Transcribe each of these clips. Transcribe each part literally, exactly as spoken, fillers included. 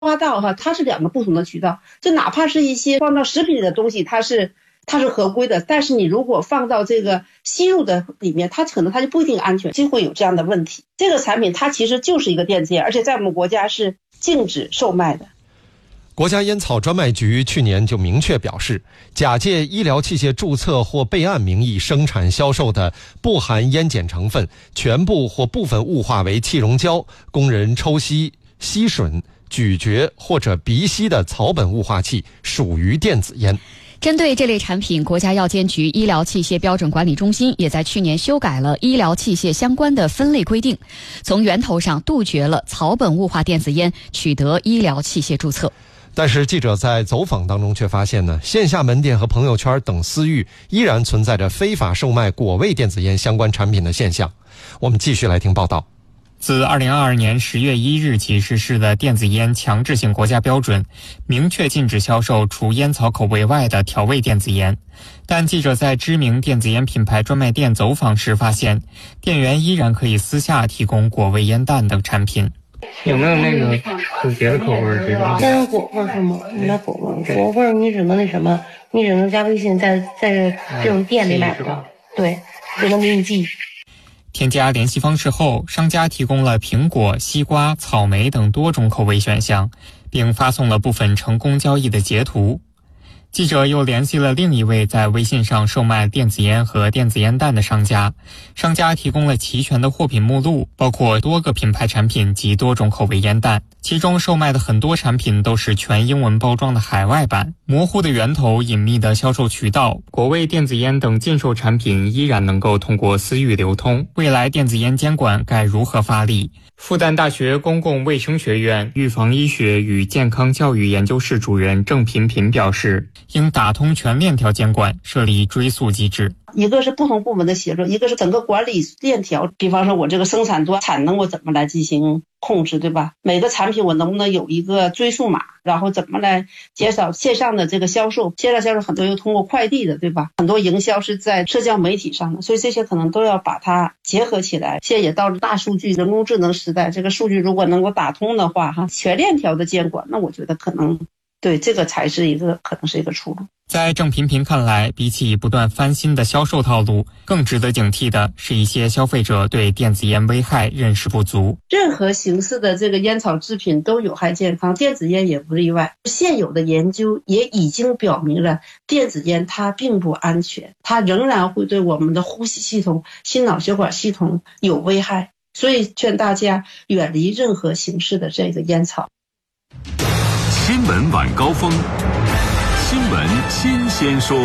花道哈，它是两个不同的渠道，就哪怕是一些放到食品里的东西，它是它是合规的，但是你如果放到这个吸入的里面，它可能它就不一定安全，就会有这样的问题。这个产品它其实就是一个电子烟，而且在我们国家是禁止售卖的。 国家烟草专卖局去年就明确表示，假借医疗器械注册或备案名义生产销售的不含烟碱成分、全部或部分雾化为气溶胶，供人抽吸、吸吮、咀嚼或者鼻吸的草本雾化器属于电子烟。 针对这类产品，国家药监局医疗器械标准管理中心也在去年修改了医疗器械相关的分类规定，从源头上杜绝了草本雾化电子烟取得医疗器械注册。 但是记者在走访当中却发现呢，线下门店和朋友圈等私域依然存在着非法售卖果味电子烟相关产品的现象。我们继续来听报道。 自二零二二年十月一日起实施的电子烟强制性国家标准，明确禁止销售除烟草口味外的调味电子烟。但记者在知名电子烟品牌专卖店走访时发现，店员依然可以私下提供果味烟弹等产品。 有没有那个有别的口味这种？ 单果味是吗？你买果味，果味你只能那什么，你只能加微信，在在这种店里买不到，对，只能给你寄。 添加联系方式后，商家提供了苹果、西瓜、草莓等多种口味选项，并发送了部分成功交易的截图。记者又联系了另一位在微信上售卖电子烟和电子烟弹的商家，商家提供了齐全的货品目录，包括多个品牌产品及多种口味烟弹，其中售卖的很多产品都是全英文包装的海外版，模糊的源头、隐秘的销售渠道，果味电子烟等禁售产品依然能够通过私域流通。未来电子烟监管该如何发力？复旦大学公共卫生学院预防医学与健康教育研究室主任郑频频表示，应打通全链条监管，设立追溯机制。 一个是不同部门的协作，一个是整个管理链条，比方说我这个生产端产能我怎么来进行控制，对吧？每个产品我能不能有一个追溯码，然后怎么来减少线上的这个销售，线上销售很多又通过快递的，对吧？很多营销是在社交媒体上的，所以这些可能都要把它结合起来。现在也到了大数据、人工智能时代，这个数据如果能够打通的话，哈，全链条的监管，那我觉得可能对这个才是一个可能是一个出路。 在郑频频看来，比起不断翻新的销售套路，更值得警惕的是一些消费者对电子烟危害认识不足。 任何形式的这个烟草制品都有害健康，电子烟也不例外。现有的研究也已经表明了，电子烟它并不安全，它仍然会对我们的呼吸系统、心脑血管系统有危害。所以劝大家远离任何形式的这个烟草。 新闻晚高峰，新闻新鲜说。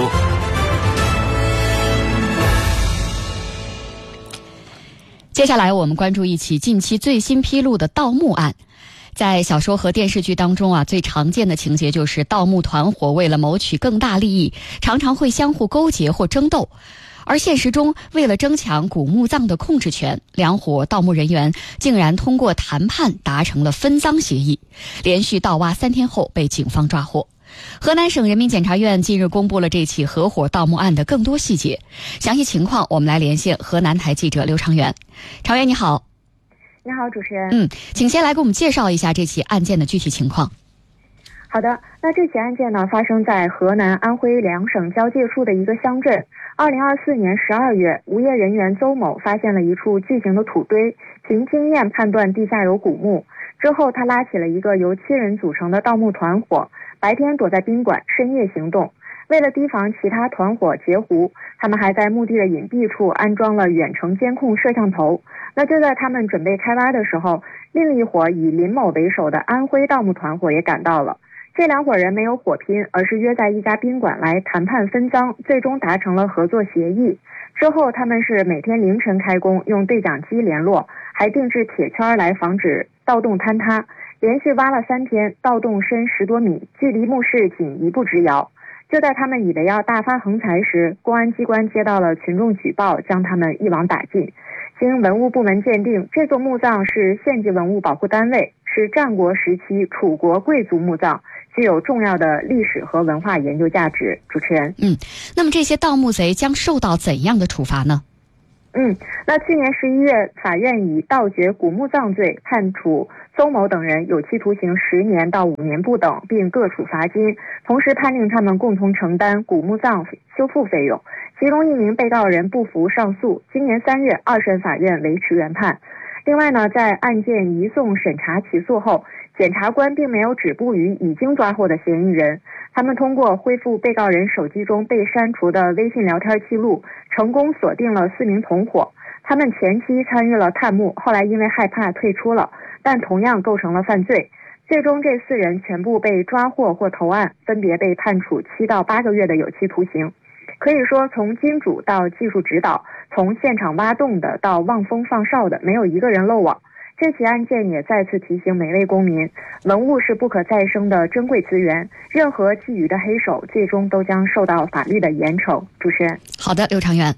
接下来我们关注一起近期最新披露的盗墓案。在小说和电视剧当中啊，最常见的情节就是盗墓团伙为了谋取更大利益，常常会相互勾结或争斗。而现实中，为了争抢古墓葬的控制权，两伙盗墓人员竟然通过谈判达成了分赃协议，连续盗挖三天后被警方抓获。河南省人民检察院近日公布了这起合伙盗墓案的更多细节，详细情况我们来连线河南台记者刘长元。长元你好。 你好，主持人。 嗯，请先来给我们介绍一下这起案件的具体情况。 好的，那这起案件呢，发生在河南、安徽两省交界处的一个乡镇。二零二四年十二月，无业人员邹某发现了一处巨型的土堆，凭经验判断地下有古墓。之后，他拉起了一个由七人组成的盗墓团伙，白天躲在宾馆，深夜行动。为了提防其他团伙截胡，他们还在墓地的隐蔽处安装了远程监控摄像头。那就在他们准备开挖的时候，另一伙以林某为首的安徽盗墓团伙也赶到了。这两伙人没有火拼，而是约在一家宾馆来谈判分赃，最终达成了合作协议。之后他们是每天凌晨开工，用对讲机联络，还定制铁圈来防止盗洞坍塌。连续挖了三天，盗洞深十多米，距离墓室仅一步之遥。就在他们以为要大发横财时，公安机关接到了群众举报，将他们一网打尽。经文物部门鉴定，这座墓葬是县级文物保护单位，是战国时期楚国贵族墓葬，具有重要的历史和文化研究价值。主持人， 嗯，那么这些盗墓贼将受到怎样的处罚呢？ 嗯，那去年十一月，法院以盗掘古墓葬罪判处邹某等人有期徒刑十年到五年不等，并各处罚金，同时判令他们共同承担古墓葬修复费用。其中一名被告人不服上诉，今年三月二审法院维持原判。另外呢，在案件移送审查起诉后，检察官并没有止步于已经抓获的嫌疑人，他们通过恢复被告人手机中被删除的微信聊天记录，成功锁定了四名同伙。他们前期参与了探墓，后来因为害怕退出了，但同样构成了犯罪。最终这四人全部被抓获或投案，分别被判处七到八个月的有期徒刑。可以说，从金主到技术指导，从现场挖洞的到望风放哨的，没有一个人漏网。这起案件也再次提醒每位公民，文物是不可再生的珍贵资源，任何觊觎的黑手最终都将受到法律的严惩。主持人， 好的，刘长远。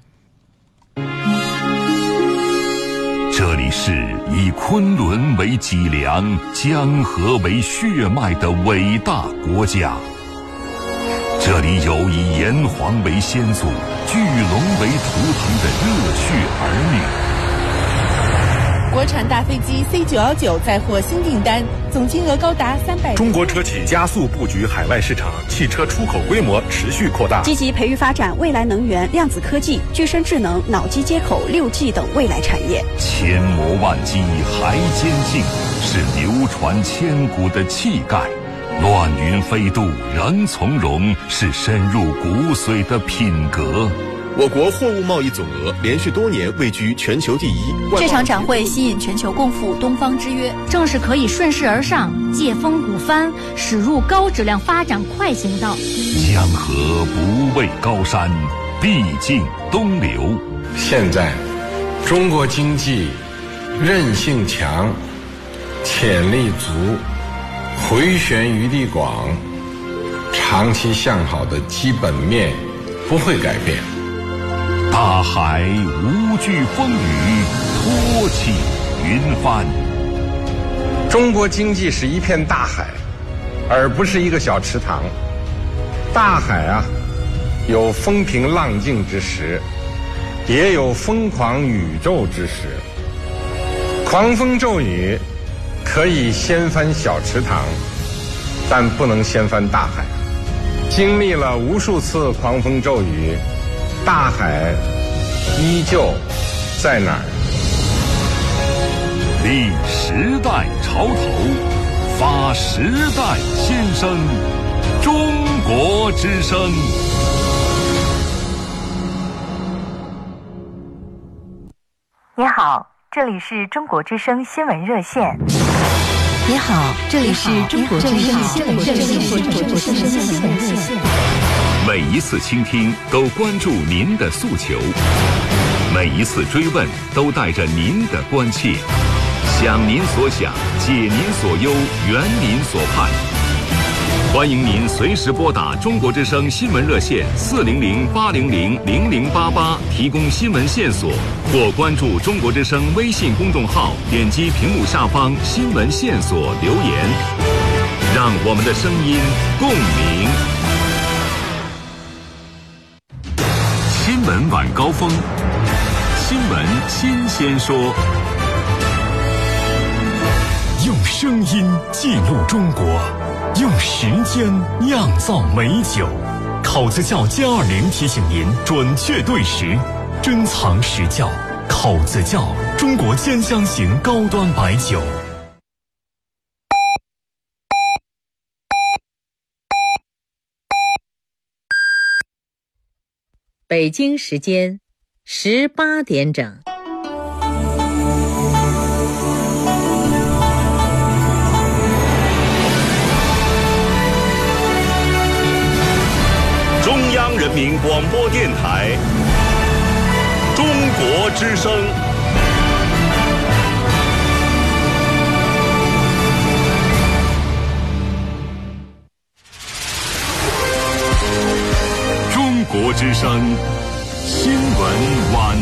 这里是以昆仑为脊梁、江河为血脉的伟大国家，这里有以炎黄为先祖、巨龙为图腾的热血儿女。 国产大飞机 C 九一九再获新订单，总金额高达三百。 中国车企加速布局海外市场，汽车出口规模持续扩大， 积极培育发展未来能源、量子科技、具身智能、脑机接口、六 G 等未来产业。 千磨万击还坚劲，是流传千古的气概；乱云飞渡仍从容，是深入骨髓的品格。 我国货物贸易总额连续多年位居全球第一。 这场展会吸引全球共赴东方之约， 正是可以顺势而上、借风鼓帆，驶入高质量发展快行道。 江河不畏高山，必尽东流。 现在，中国经济韧性强，潜力足，回旋余地广，长期向好的基本面不会改变。 大海无惧风雨，托起云帆。 中国经济是一片大海，而不是一个小池塘。大海啊，有风平浪静之时，也有疯狂宇宙之时。狂风骤雨可以掀翻小池塘，但不能掀翻大海。经历了无数次狂风骤雨，大海依旧在哪儿？ 立时代潮头，发时代先声，中国之声。 你好，这里是中国之声新闻热线。 你好，这里是中国之声新闻热线。 每一次倾听都关注您的诉求，每一次追问都带着您的关切，想您所想，解您所忧，圆您所盼。欢迎您随时拨打中国之声新闻热线四零零八零零零零八八提供新闻线索，或关注中国之声微信公众号，点击屏幕下方新闻线索留言，让我们的声音共鸣。新闻晚高峰，新闻新鲜说， 用声音记录中国，用时间酿造美酒。口子窖歼二零提醒您准确对时，珍藏实窖。口子窖，中国兼香型高端白酒。 北京时间十八点整。 中央人民广播电台，中国之声。中国之声